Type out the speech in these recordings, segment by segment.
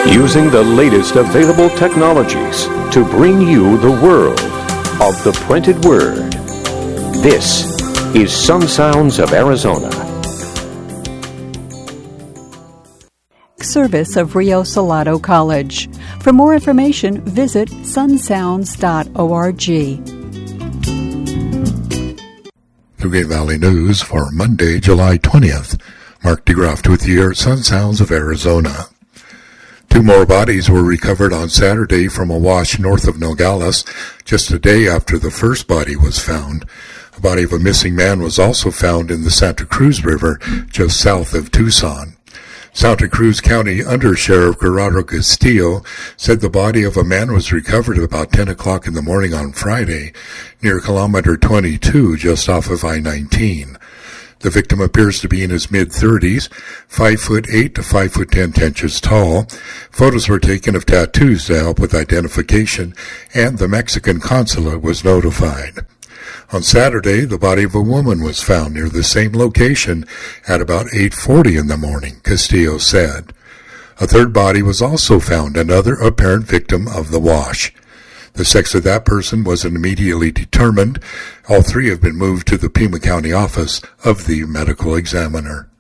using the latest available technologies to bring you the world of the printed word. This is Sun Sounds of Arizona. Service of Rio Salado College. For more information, visit sunsounds.org. The Green Valley News for Monday, July 20th. Mark DeGraft with you at Sun Sounds of Arizona. 2 more bodies were recovered on Saturday from a wash north of Nogales, just a day after the first body was found. A body of a missing man was also found in the Santa Cruz River, just south of Tucson. Santa Cruz County Under Sheriff Gerardo Castillo said the body of a man was recovered at about 10 o'clock in the morning on Friday, near kilometer 22, just off of I-19. The victim appears to be in his mid-30s, 5'8" to 5'10" inches tall. Photos were taken of tattoos to help with identification, and the Mexican consulate was notified. On Saturday, the body of a woman was found near the same location at about 8:40 in the morning, Castillo said. A third body was also found, another apparent victim of the wash. The sex of that person wasn't immediately determined. All 3 have been moved to the Pima County office of the medical examiner.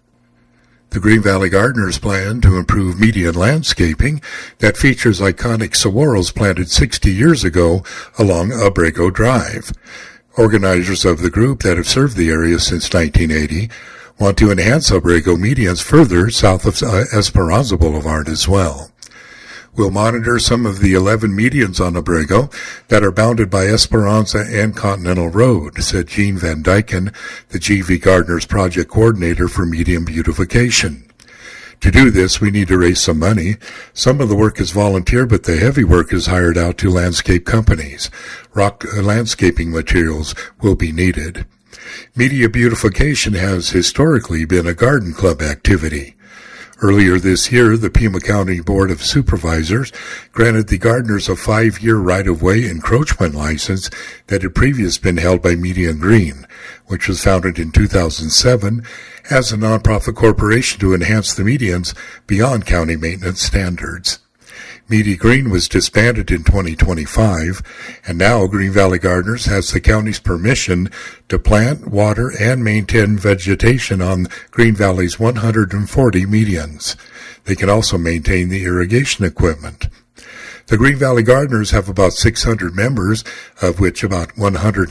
The Green Valley Gardeners plan to improve median landscaping that features iconic saguaros planted 60 years ago along Abrego Drive. Organizers of the group that have served the area since 1980 want to enhance Abrego medians further south of Esperanza Boulevard as well. We'll monitor some of the 11 medians on Abrego that are bounded by Esperanza and Continental Road, said Gene Van Dyken, the GV Gardeners project coordinator for median beautification. To do this, we need to raise some money. Some of the work is volunteer, but the heavy work is hired out to landscape companies. Rock landscaping materials will be needed. Media beautification has historically been a garden club activity. Earlier this year, the Pima County Board of Supervisors granted the gardeners a 5-year right-of-way encroachment license that had previously been held by Median Green, which was founded in 2007 as a nonprofit corporation to enhance the medians beyond county maintenance standards. Media Green was disbanded in 2025, and now Green Valley Gardeners has the county's permission to plant, water, and maintain vegetation on Green Valley's 140 medians. They can also maintain the irrigation equipment. The Green Valley Gardeners have about 600 members, of which about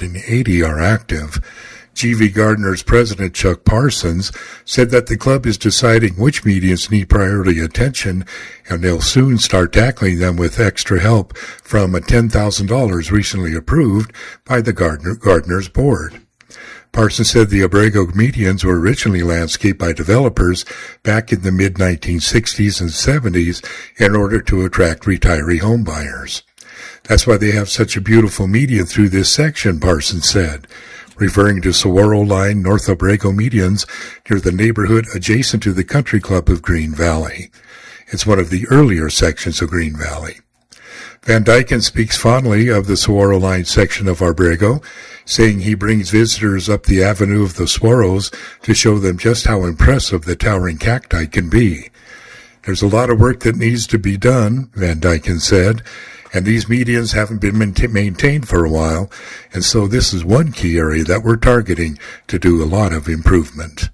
180 are active. GV Gardeners President Chuck Parsons said that the club is deciding which medians need priority attention, and they'll soon start tackling them with extra help from a $10,000 recently approved by the Gardeners Board. Parsons said the Abrego medians were originally landscaped by developers back in the mid-1960s and 70s in order to attract retiree homebuyers. That's why they have such a beautiful median through this section, Parsons said, referring to Saguaro Line North Abrego medians near the neighborhood adjacent to the Country Club of Green Valley. It's one of the earlier sections of Green Valley. Van Dyken speaks fondly of the Saguaro Line section of Abrego, saying he brings visitors up the avenue of the saguaros to show them just how impressive the towering cacti can be. There's a lot of work that needs to be done, Van Dyken said, and these medians haven't been maintained for a while, and so this is one key area that we're targeting to do a lot of improvement.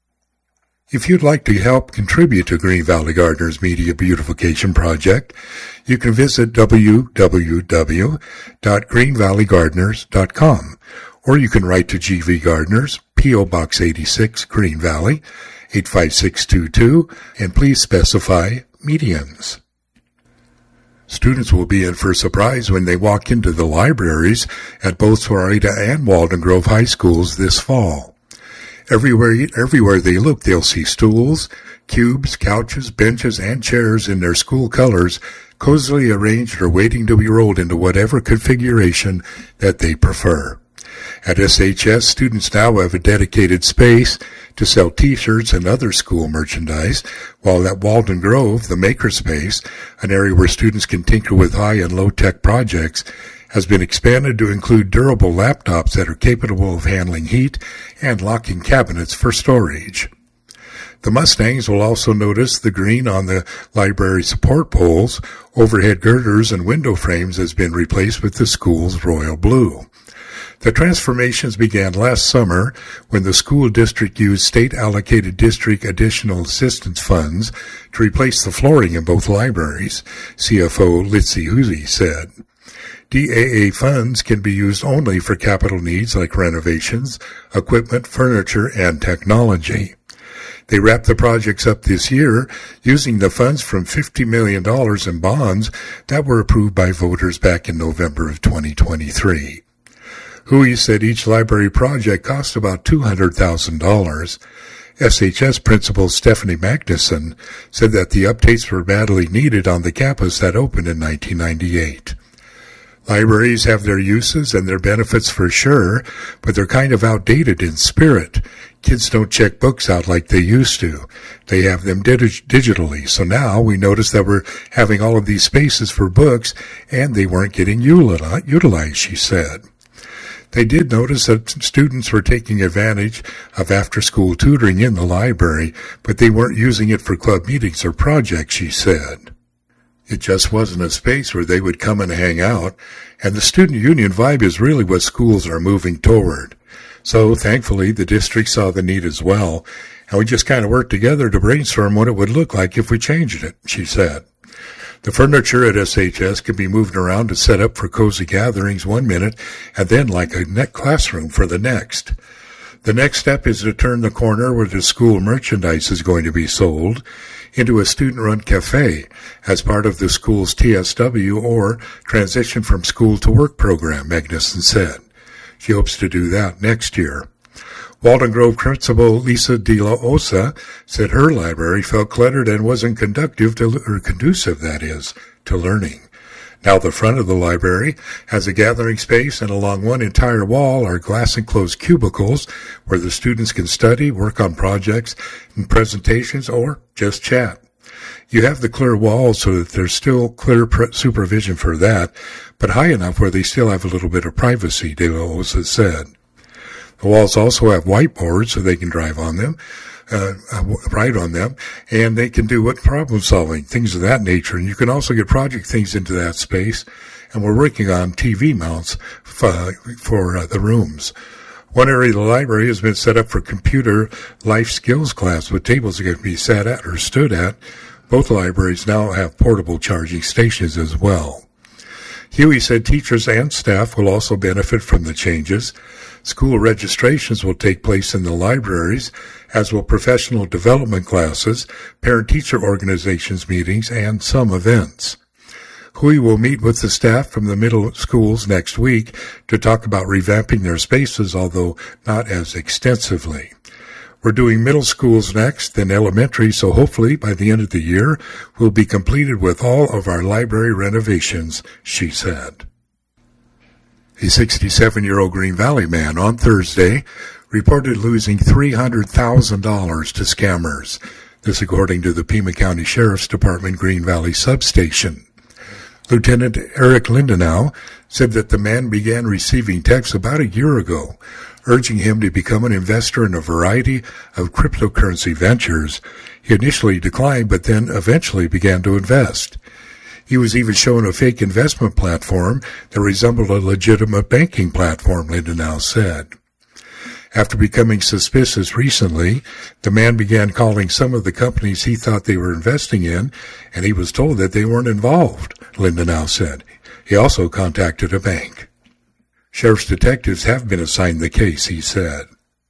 If you'd like to help contribute to Green Valley Gardeners Media Beautification Project, you can visit www.greenvalleygardeners.com, or you can write to GV Gardeners, P.O. Box 86, Green Valley, 85622, and please specify medians. Students will be in for a surprise when they walk into the libraries at both Florida and Walden Grove High Schools this fall. Everywhere they look, they'll see stools, cubes, couches, benches, and chairs in their school colors, cozily arranged or waiting to be rolled into whatever configuration that they prefer. At SHS, students now have a dedicated space to sell T-shirts and other school merchandise, while at Walden Grove, the makerspace, an area where students can tinker with high and low-tech projects, has been expanded to include durable laptops that are capable of handling heat and locking cabinets for storage. The Mustangs will also notice the green on the library support poles. Overhead girders and window frames has been replaced with the school's royal blue. The transformations began last summer when the school district used state-allocated district additional assistance funds to replace the flooring in both libraries, CFO Litzy Huzi said. DAA funds can be used only for capital needs like renovations, equipment, furniture, and technology. They wrapped the projects up this year using the funds from $50 million in bonds that were approved by voters back in November of 2023. Huey said each library project cost about $200,000. SHS principal Stephanie Magnuson said that the updates were badly needed on the campus that opened in 1998. Libraries have their uses and their benefits for sure, but they're kind of outdated in spirit. Kids don't check books out like they used to. They have them digitally. So now we notice that we're having all of these spaces for books and they weren't getting utilized, she said. They did notice that students were taking advantage of after-school tutoring in the library, but they weren't using it for club meetings or projects, she said. It just wasn't a space where they would come and hang out, and the student union vibe is really what schools are moving toward. So, thankfully, the district saw the need as well, and we just kind of worked together to brainstorm what it would look like if we changed it, she said. The furniture at SHS can be moved around to set up for cozy gatherings 1 minute and then like a classroom for the next. The next step is to turn the corner where the school merchandise is going to be sold into a student-run cafe as part of the school's TSW or Transition from School to Work program, Magnuson said. She hopes to do that next year. Walden Grove principal Lisa De La Osa said her library felt cluttered and wasn't conducive to learning. Now the front of the library has a gathering space, and along one entire wall are glass-enclosed cubicles where the students can study, work on projects and presentations, or just chat. You have the clear walls so that there's still clear supervision for that, but high enough where they still have a little bit of privacy, De La Osa said. The walls also have whiteboards so they can write on them, and they can do problem solving, things of that nature. And you can also get project things into that space. And we're working on TV mounts for the rooms. One area of the library has been set up for computer life skills class with tables that can be sat at or stood at. Both libraries now have portable charging stations as well. Huey said teachers and staff will also benefit from the changes. School registrations will take place in the libraries, as will professional development classes, parent-teacher organizations meetings, and some events. Huey will meet with the staff from the middle schools next week to talk about revamping their spaces, although not as extensively. We're doing middle schools next, then elementary, so hopefully by the end of the year we'll be completed with all of our library renovations, she said. A 67-year-old Green Valley man on Thursday reported losing $300,000 to scammers. This according to the Pima County Sheriff's Department Green Valley substation. Lieutenant Eric Lindenau said that the man began receiving texts about a year ago, urging him to become an investor in a variety of cryptocurrency ventures. He initially declined, but then eventually began to invest. He was even shown a fake investment platform that resembled a legitimate banking platform, Lindenau said. After becoming suspicious recently, the man began calling some of the companies he thought they were investing in, and he was told that they weren't involved, Lindenau said. He also contacted a bank. Sheriff's detectives have been assigned the case, he said.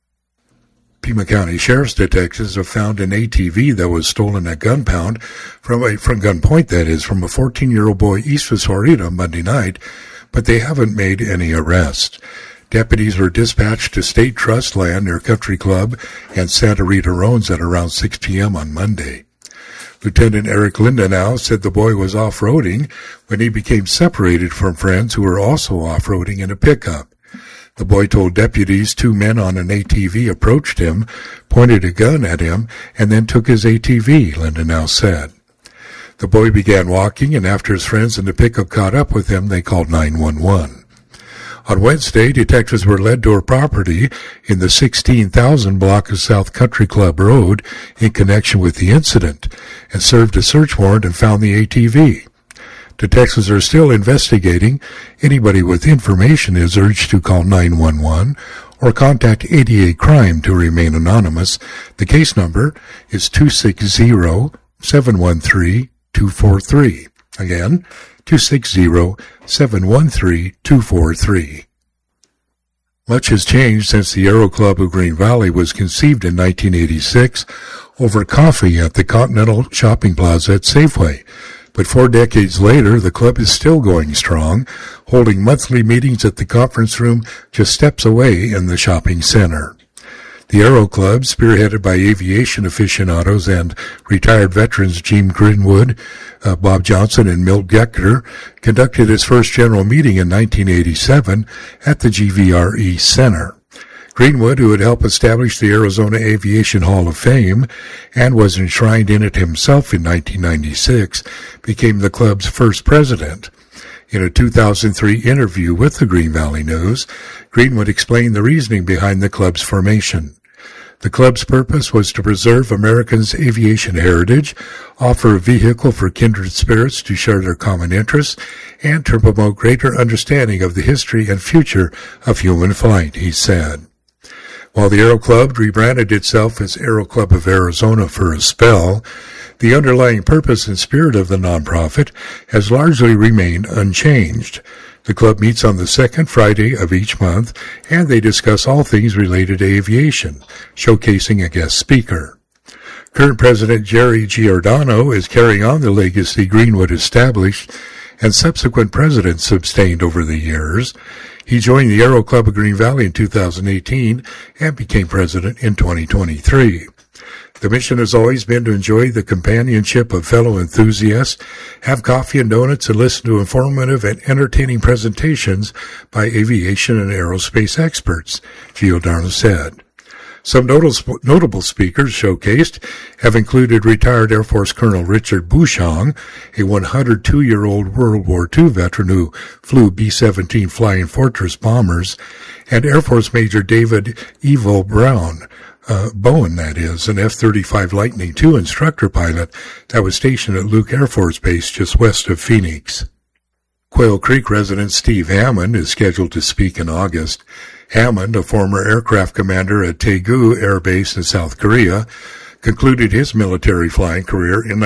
Pima County Sheriff's detectives have found an ATV that was stolen at gunpoint, from a 14-year-old boy east of Sahuarita Monday night, but they haven't made any arrests. Deputies were dispatched to State Trust land near Country Club and Santa Rita Roads at around 6 p.m. on Monday. Lieutenant Eric Lindenau said the boy was off-roading when he became separated from friends who were also off-roading in a pickup. The boy told deputies 2 men on an ATV approached him, pointed a gun at him, and then took his ATV, Lindenau said. The boy began walking, and after his friends in the pickup caught up with him, they called 911. On Wednesday, detectives were led to a property in the 16,000 block of South Country Club Road in connection with the incident and served a search warrant and found the ATV. Detectives are still investigating. Anybody with information is urged to call 911 or contact 88 Crime to remain anonymous. The case number is 260-713-243. Again, 260-713-243. Much has changed since the Aero Club of Green Valley was conceived in 1986 over coffee at the Continental Shopping Plaza at Safeway. But 4 decades later, the club is still going strong, holding monthly meetings at the conference room just steps away in the shopping center. The Aero Club, spearheaded by aviation aficionados and retired veterans Gene Greenwood, Bob Johnson, and Milt Gechter, conducted its first general meeting in 1987 at the GVRE Center. Greenwood, who had helped establish the Arizona Aviation Hall of Fame and was enshrined in it himself in 1996, became the club's first president. In a 2003 interview with the Green Valley News, Greenwood explained the reasoning behind the club's formation. The club's purpose was to preserve Americans' aviation heritage, offer a vehicle for kindred spirits to share their common interests, and to promote greater understanding of the history and future of human flight, he said. While the Aero Club rebranded itself as Aero Club of Arizona for a spell, the underlying purpose and spirit of the nonprofit has largely remained unchanged. The club meets on the second Friday of each month, and they discuss all things related to aviation, showcasing a guest speaker. Current President Jerry Giordano is carrying on the legacy Greenwood established, and subsequent presidents sustained over the years. He joined the Aero Club of Green Valley in 2018 and became president in 2023. The mission has always been to enjoy the companionship of fellow enthusiasts, have coffee and donuts, and listen to informative and entertaining presentations by aviation and aerospace experts, Giordano said. Some notable speakers showcased have included retired Air Force Colonel Richard Bouchon, a 102-year-old World War II veteran who flew B-17 Flying Fortress bombers, and Air Force Major David Evo Bowen, that is, an F-35 Lightning II instructor pilot that was stationed at Luke Air Force Base just west of Phoenix. Quail Creek resident Steve Hammond is scheduled to speak in August. Hammond, a former aircraft commander at Daegu Air Base in South Korea, concluded his military flying career in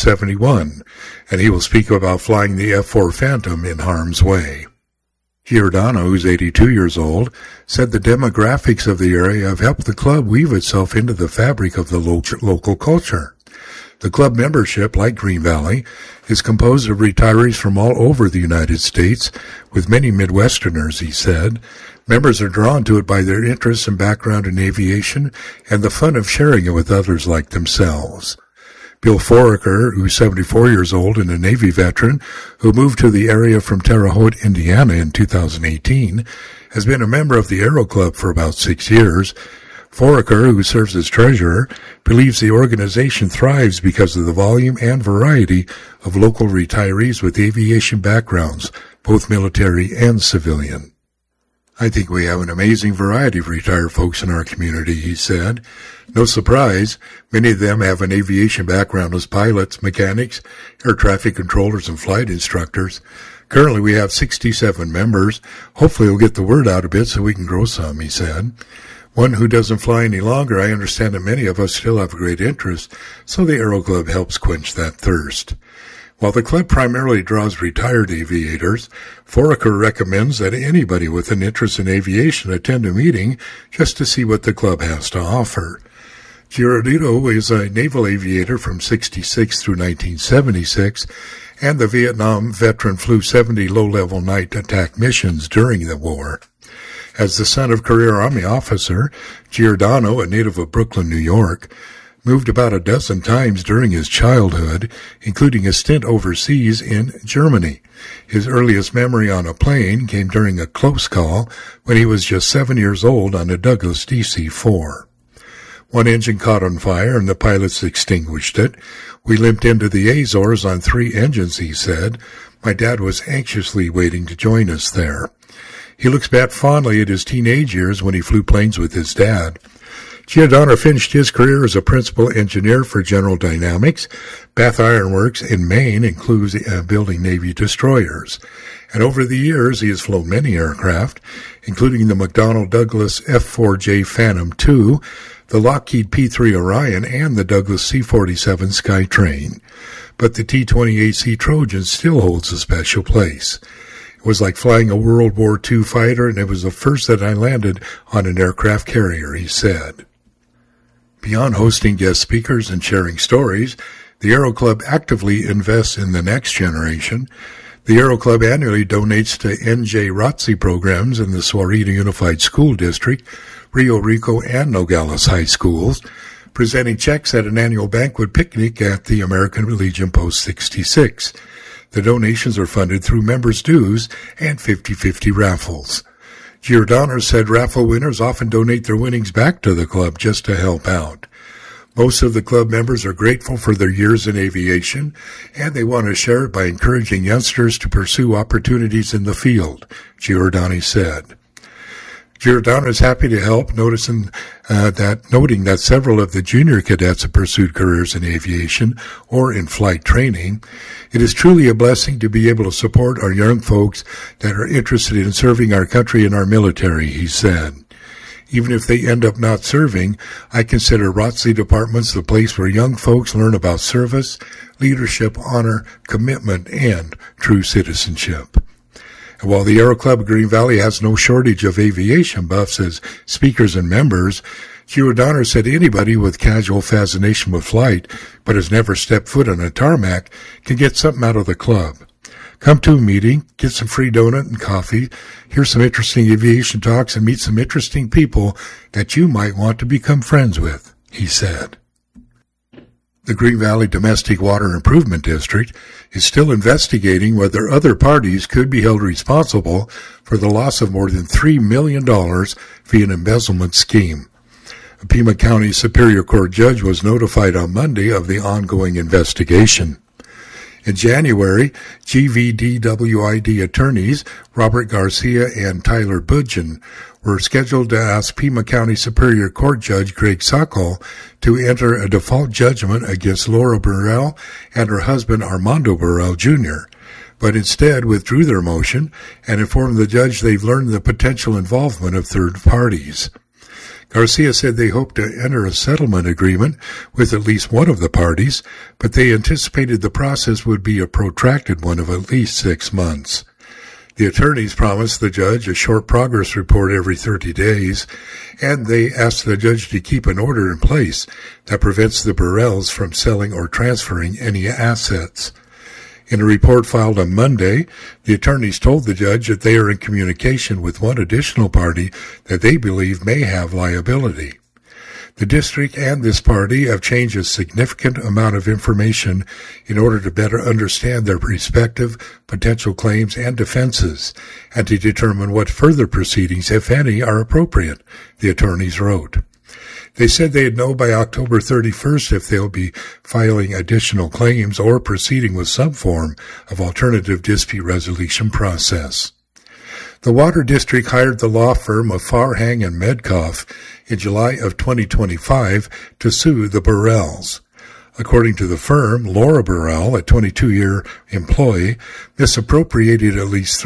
1971, and he will speak about flying the F-4 Phantom in harm's way. Giordano, who's 82 years old, said the demographics of the area have helped the club weave itself into the fabric of the local culture. The club membership, like Green Valley, is composed of retirees from all over the United States, with many Midwesterners, he said. Members are drawn to it by their interests and background in aviation and the fun of sharing it with others like themselves. Bill Foraker, who's 74 years old and a Navy veteran who moved to the area from Terre Haute, Indiana in 2018, has been a member of the Aero Club for about 6 years. Foraker, who serves as treasurer, believes the organization thrives because of the volume and variety of local retirees with aviation backgrounds, both military and civilian. I think we have an amazing variety of retired folks in our community, he said. No surprise, many of them have an aviation background as pilots, mechanics, air traffic controllers, and flight instructors. Currently, we have 67 members. Hopefully, we'll get the word out a bit so we can grow some, he said. One who doesn't fly any longer, I understand that many of us still have a great interest, so the Aero Club helps quench that thirst. While the club primarily draws retired aviators, Foraker recommends that anybody with an interest in aviation attend a meeting just to see what the club has to offer. Giordano is a naval aviator from 1966 through 1976, and the Vietnam veteran flew 70 low-level night attack missions during the war. As the son of a career Army officer, Giordano, a native of Brooklyn, New York, moved about a dozen times during his childhood, including a stint overseas in Germany. His earliest memory on a plane came during a close call when he was just 7 years old on a Douglas DC-4. One engine caught on fire and the pilots extinguished it. We limped into the Azores on 3 engines, he said. My dad was anxiously waiting to join us there. He looks back fondly at his teenage years when he flew planes with his dad. Giordano finished his career as a principal engineer for General Dynamics. Bath Iron Works in Maine includes building Navy destroyers. And over the years, he has flown many aircraft, including the McDonnell Douglas F-4J Phantom II, the Lockheed P-3 Orion, and the Douglas C-47 Skytrain. But the T-28C Trojan still holds a special place. It was like flying a World War II fighter, and it was the first that I landed on an aircraft carrier, he said. Beyond hosting guest speakers and sharing stories, the Aero Club actively invests in the next generation. The Aero Club annually donates to NJ ROTC programs in the Sahuarita Unified School District, Rio Rico, and Nogales High Schools, presenting checks at an annual banquet picnic at the American Legion Post 66. The donations are funded through members' dues and 50-50 raffles. Giordano said raffle winners often donate their winnings back to the club just to help out. Most of the club members are grateful for their years in aviation, and they want to share it by encouraging youngsters to pursue opportunities in the field, Giordano said. Giordano is happy to help, noting that several of the junior cadets have pursued careers in aviation or in flight training. It is truly a blessing to be able to support our young folks that are interested in serving our country and our military, he said. Even if they end up not serving, I consider ROTC departments the place where young folks learn about service, leadership, honor, commitment, and true citizenship. And while the Aero Club of Green Valley has no shortage of aviation buffs as speakers and members, Giordano said anybody with casual fascination with flight but has never stepped foot on a tarmac can get something out of the club. Come to a meeting, get some free donut and coffee, hear some interesting aviation talks, and meet some interesting people that you might want to become friends with, he said. The Green Valley Domestic Water Improvement District is still investigating whether other parties could be held responsible for the loss of more than $3 million via an embezzlement scheme. A Pima County Superior Court judge was notified on Monday of the ongoing investigation. In January, GVDWID attorneys Robert Garcia and Tyler Budgen were scheduled to ask Pima County Superior Court Judge Greg Sokol to enter a default judgment against Laura Burrell and her husband Armando Burrell Jr., but instead withdrew their motion and informed the judge they've learned the potential involvement of third parties. Garcia said they hoped to enter a settlement agreement with at least one of the parties, but they anticipated the process would be a protracted one of at least 6 months. The attorneys promised the judge a short progress report every 30 days, and they asked the judge to keep an order in place that prevents the Burrells from selling or transferring any assets. In a report filed on Monday, the attorneys told the judge that they are in communication with one additional party that they believe may have liability. The district and this party have changed a significant amount of information in order to better understand their respective potential claims and defenses, and to determine what further proceedings, if any, are appropriate, the attorneys wrote. They said they'd know by October 31st if they'll be filing additional claims or proceeding with some form of alternative dispute resolution process. The Water District hired the law firm of Farhang and Medcoff in July of 2025 to sue the Burrells. According to the firm, Laura Burrell, a 22-year employee, misappropriated at least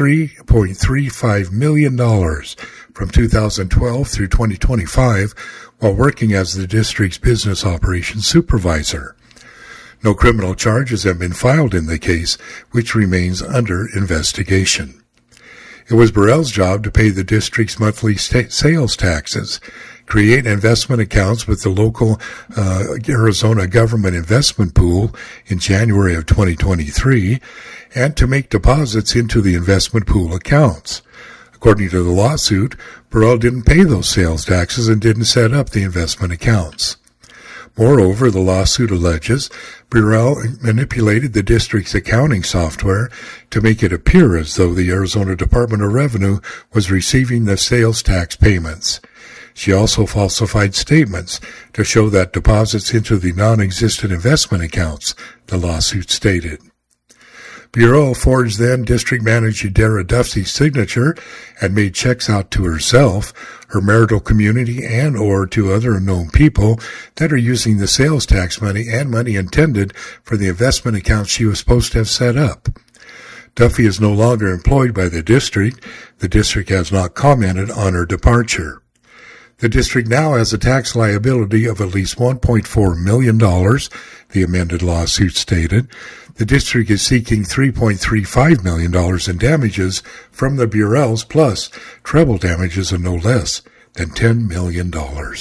$3.35 million from 2012 through 2025 while working as the district's business operations supervisor. No criminal charges have been filed in the case, which remains under investigation. It was Burrell's job to pay the district's monthly sales taxes, create investment accounts with the local Arizona Government Investment Pool in January of 2023, and to make deposits into the investment pool accounts. According to the lawsuit, Burrell didn't pay those sales taxes and didn't set up the investment accounts. Moreover, the lawsuit alleges Burrell manipulated the district's accounting software to make it appear as though the Arizona Department of Revenue was receiving the sales tax payments. She also falsified statements to show that deposits into the non-existent investment accounts, the lawsuit stated. Bureau forged then District Manager Dara Duffy's signature and made checks out to herself, her marital community, and or to other unknown people that are using the sales tax money and money intended for the investment account she was supposed to have set up. Duffy is no longer employed by the district. The district has not commented on her departure. The district now has a tax liability of at least $1.4 million, the amended lawsuit stated. The district is seeking $3.35 million in damages from the Burrells, plus treble damages of no less than $10 million.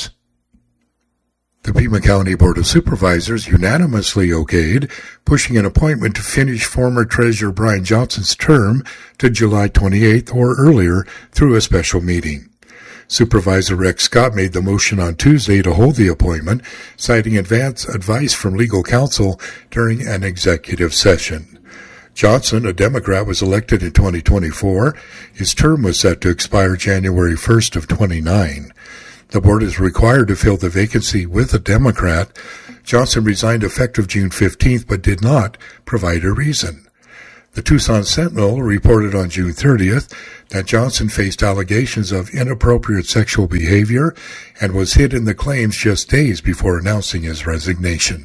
The Pima County Board of Supervisors unanimously okayed pushing an appointment to finish former Treasurer Brian Johnson's term to July 28th or earlier through a special meeting. Supervisor Rex Scott made the motion on Tuesday to hold the appointment, citing advance advice from legal counsel during an executive session. Johnson, a Democrat, was elected in 2024. His term was set to expire January 1st of 29. The board is required to fill the vacancy with a Democrat. Johnson resigned effective June 15th, but did not provide a reason. The Tucson Sentinel reported on June 30th that Johnson faced allegations of inappropriate sexual behavior and was hid in the claims just days before announcing his resignation.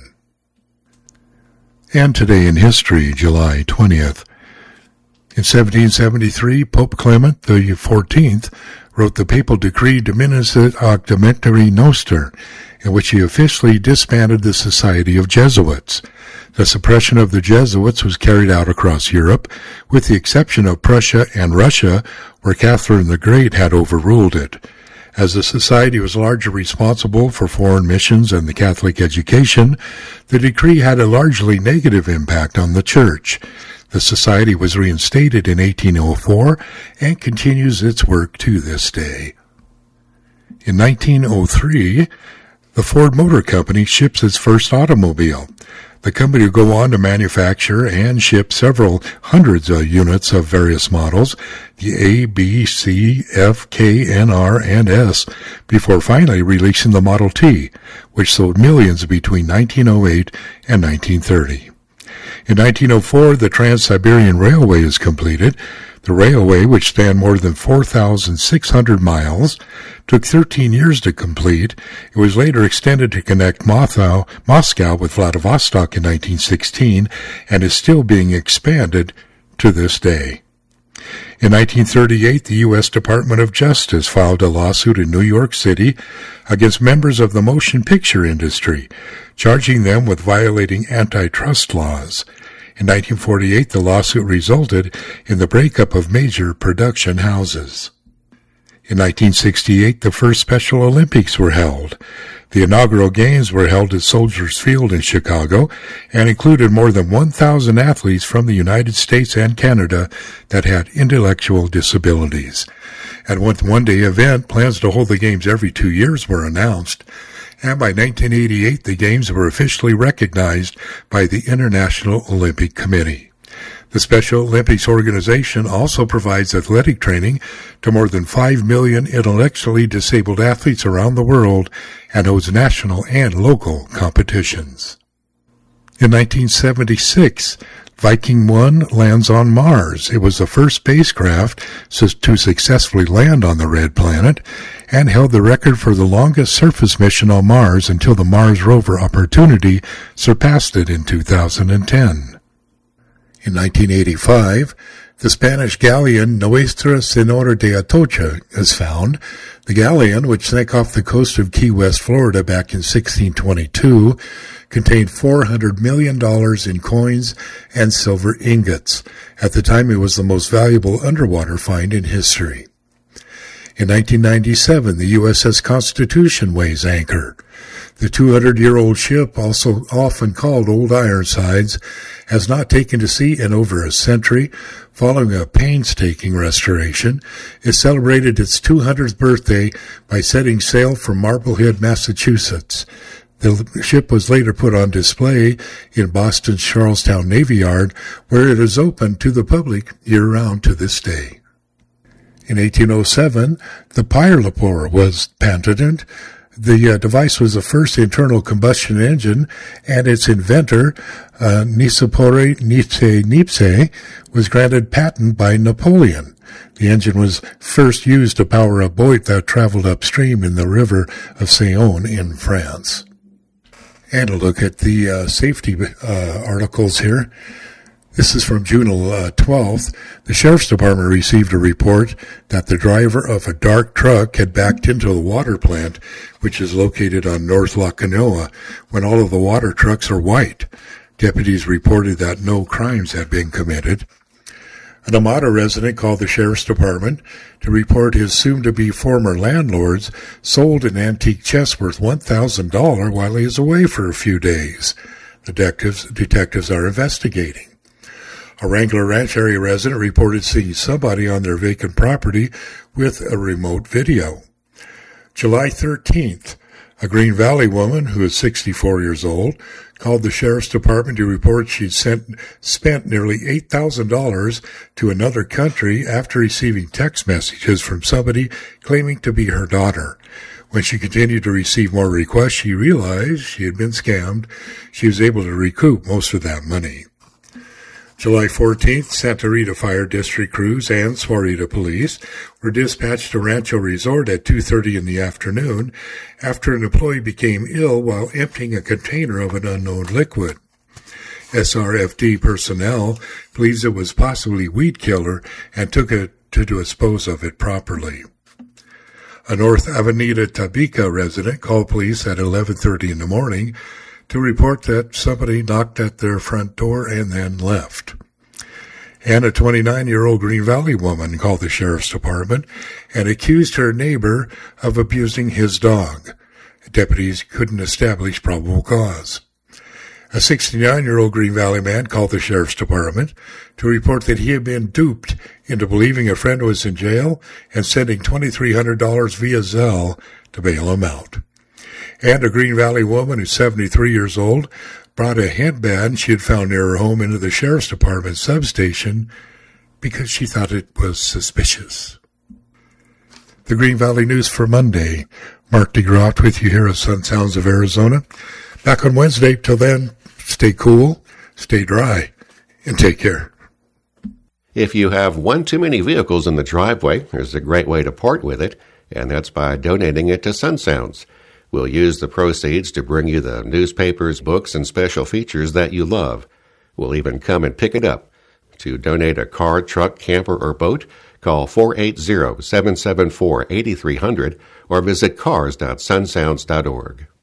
And today in history, July 20th. In 1773, Pope Clement XIV wrote the papal decree Diminuit Auctamentari Noster, in which he officially disbanded the Society of Jesuits. The suppression of the Jesuits was carried out across Europe, with the exception of Prussia and Russia, where Catherine the Great had overruled it. As the society was largely responsible for foreign missions and the Catholic education, the decree had a largely negative impact on the Church. The society was reinstated in 1804 and continues its work to this day. In 1903, the Ford Motor Company ships its first automobile. The company will go on to manufacture and ship several hundreds of units of various models, the A, B, C, F, K, N, R, and S, before finally releasing the Model T, which sold millions between 1908 and 1930. In 1904, the Trans-Siberian Railway is completed. The railway, which spanned more than 4,600 miles, took 13 years to complete. It was later extended to connect Moscow with Vladivostok in 1916 and is still being expanded to this day. In 1938, the U.S. Department of Justice filed a lawsuit in New York City against members of the motion picture industry, charging them with violating antitrust laws. In 1948, the lawsuit resulted in the breakup of major production houses. In 1968, the first Special Olympics were held. The inaugural games were held at Soldiers Field in Chicago and included more than 1,000 athletes from the United States and Canada that had intellectual disabilities. At one one-day event, plans to hold the games every 2 years were announced, and by 1988, the games were officially recognized by the International Olympic Committee. The Special Olympics organization also provides athletic training to more than 5 million intellectually disabled athletes around the world and hosts national and local competitions. In 1976, Viking 1 lands on Mars. It was the first spacecraft to successfully land on the Red Planet and held the record for the longest surface mission on Mars until the Mars rover Opportunity surpassed it in 2010. In 1985, the Spanish galleon Nuestra Senora de Atocha is found. The galleon, which sank off the coast of Key West, Florida back in 1622, contained $400 million in coins and silver ingots. At the time, it was the most valuable underwater find in history. In 1997, the USS Constitution weighs anchor. The 200-year-old ship, also often called Old Ironsides, has not taken to sea in over a century. Following a painstaking restoration, it celebrated its 200th birthday by setting sail from Marblehead, Massachusetts. The ship was later put on display in Boston's Charlestown Navy Yard, where it is open to the public year-round to this day. In 1807, the Pyrlopore was patented. The device was the first internal combustion engine, and its inventor, Nicéphore Niépce, was granted patent by Napoleon. The engine was first used to power a boat that traveled upstream in the river of Saône in France. And a look at the safety articles here. This is from June 12th. The Sheriff's Department received a report that the driver of a dark truck had backed into the water plant, which is located on North Lakanoa, when all of the water trucks are white. Deputies reported that no crimes had been committed. An Amata resident called the Sheriff's Department to report his soon-to-be former landlords sold an antique chest worth $1,000 while he was away for a few days. The detectives are investigating. A Wrangler Ranch area resident reported seeing somebody on their vacant property with a remote video. July 13th, a Green Valley woman who is 64 years old called the Sheriff's Department to report she'd spent nearly $8,000 to another country after receiving text messages from somebody claiming to be her daughter. When she continued to receive more requests, she realized she had been scammed. She was able to recoup most of that money. July 14th, Santa Rita Fire District crews and Sahuarita Police were dispatched to Rancho Resort at 2:30 in the afternoon after an employee became ill while emptying a container of an unknown liquid. SRFD personnel believes it was possibly weed killer and took it to dispose of it properly. A North Avenida Tabica resident called police at 11:30 in the morning to report that somebody knocked at their front door and then left. And a 29-year-old Green Valley woman called the Sheriff's Department and accused her neighbor of abusing his dog. Deputies couldn't establish probable cause. A 69-year-old Green Valley man called the Sheriff's Department to report that he had been duped into believing a friend was in jail and sending $2,300 via Zelle to bail him out. And a Green Valley woman who's 73 years old brought a headband she had found near her home into the Sheriff's Department substation because she thought it was suspicious. The Green Valley News for Monday. Mark DeGroff with you here at Sun Sounds of Arizona. Back on Wednesday. Till then, stay cool, stay dry, and take care. If you have one too many vehicles in the driveway, there's a great way to part with it, and that's by donating it to Sun Sounds. We'll use the proceeds to bring you the newspapers, books, and special features that you love. We'll even come and pick it up. To donate a car, truck, camper, or boat, call 480-774-8300 or visit cars.sunsounds.org.